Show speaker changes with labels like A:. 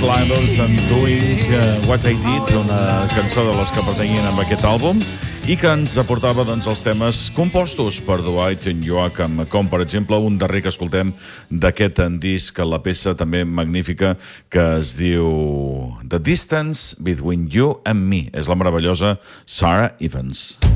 A: Sliders and Doing What I Did, una cançó de les que pertanyien amb aquest àlbum i que ens aportava doncs, els temes compostos per Dwight Yoakam, com per exemple un darrer que escoltem d'aquest disc, la peça també magnífica que es diu The Distance Between You and Me. És la meravellosa Sarah Evans.